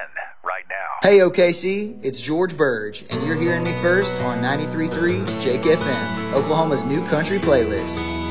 right now. Hey OKC, it's George Burge, and you're hearing me first on 93.3 Jake FM, Oklahoma's new country playlist.